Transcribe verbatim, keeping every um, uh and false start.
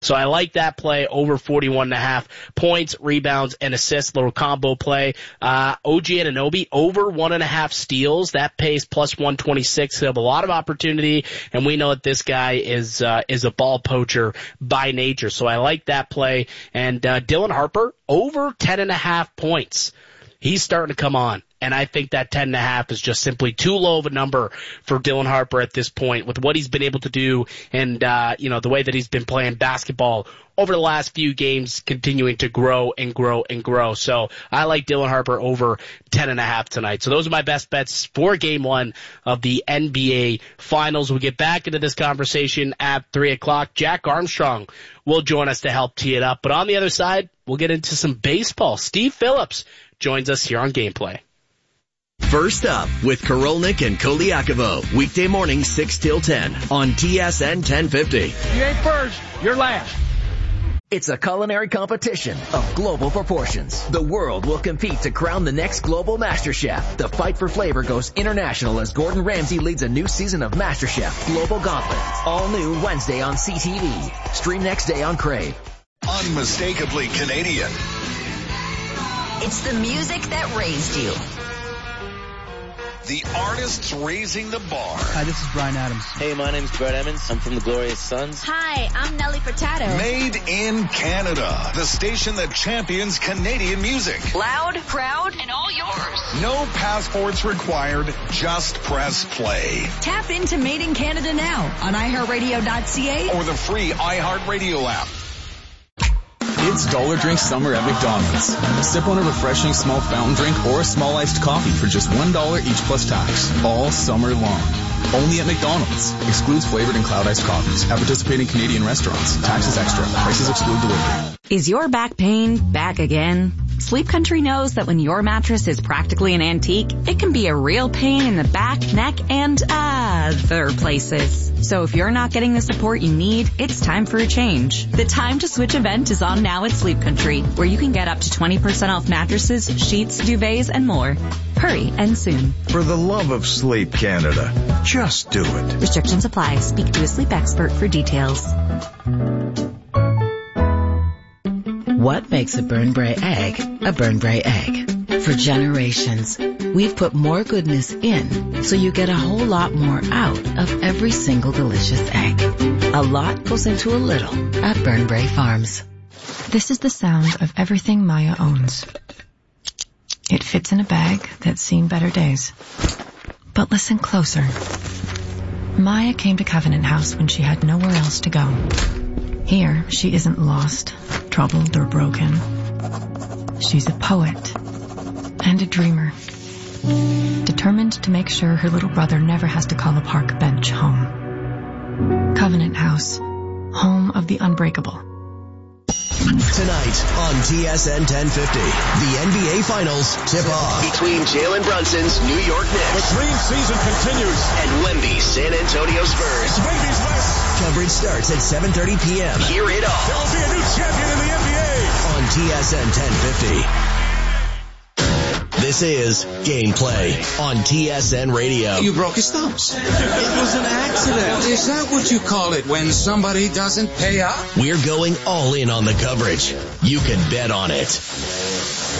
So I like that play over forty-one and a half points, rebounds, and assists, little combo play. Uh, O G Anunoby over one and a half steals. That pays plus one twenty-six. He'll have a lot of opportunity, and we know that this guy is, uh, is a ball poacher by nature. So I like that play. And, uh, Dylan Harper over ten and a half points. He's starting to come on. And I think that ten and a half is just simply too low of a number for Dylan Harper at this point with what he's been able to do and, uh, you know, the way that he's been playing basketball over the last few games, continuing to grow and grow and grow. So I like Dylan Harper over ten and a half tonight. So those are my best bets for game one of the N B A Finals. We'll get back into this conversation at three o'clock. Jack Armstrong will join us to help tee it up. But on the other side, we'll get into some baseball. Steve Phillips joins us here on Gameplay. First up with Korolnik and Koliakovo, weekday morning six till ten on T S N ten fifty. You ain't first, you're last. It's a culinary competition of global proportions. The world will compete to crown the next global master chef. The fight for flavor goes international as Gordon Ramsay leads a new season of MasterChef Global Gauntlet. All new Wednesday on C T V. Stream next day on Crave. Unmistakably Canadian. It's the music that raised you. The artists raising the bar. Hi, this is Bryan Adams. Hey, my name's Brett Emmons. I'm from the Glorious Sons. Hi, I'm Nelly Furtado. Made in Canada. The station that champions Canadian music. Loud, proud, and all yours. No passports required. Just press play. Tap into Made in Canada now on i heart radio dot c a or the free iHeartRadio app. It's Dollar Drink Summer at McDonald's. Sip on a refreshing small fountain drink or a small iced coffee for just one dollar each plus tax. All summer long. Only at McDonald's. Excludes flavored and cloud iced coffees. At participating Canadian restaurants. Taxes extra. Prices exclude delivery. Is your back pain back again? Sleep Country knows that when your mattress is practically an antique, it can be a real pain in the back, neck, and other places. So if you're not getting the support you need, it's time for a change. The Time to Switch event is on now at Sleep Country, where you can get up to twenty percent off mattresses, sheets, duvets, and more. Hurry and soon. For the love of Sleep Canada, just do it. Restrictions apply. Speak to a sleep expert for details. What makes a Burnbrae egg a Burnbrae egg? For generations, we've put more goodness in so you get a whole lot more out of every single delicious egg. A lot goes into a little at Burnbrae Farms. This is the sound of everything Maya owns. It fits in a bag that's seen better days. But listen closer. Maya came to Covenant House when she had nowhere else to go. Here, she isn't lost, troubled, or broken. She's a poet and a dreamer, determined to make sure her little brother never has to call a park bench home. Covenant House, home of the unbreakable. Tonight on T S N ten fifty, the N B A Finals tip-off between Jalen Brunson's New York Knicks. The dream season continues. And Wemby's San Antonio Spurs. Wemby's West. Coverage starts at seven thirty p.m. Hear it all. There will be a new champion in the N B A. On T S N ten fifty. This is Gameplay on T S N Radio. You broke his thumbs. It was an accident. Is that what you call it when somebody doesn't pay up? We're going all in on the coverage. You can bet on it.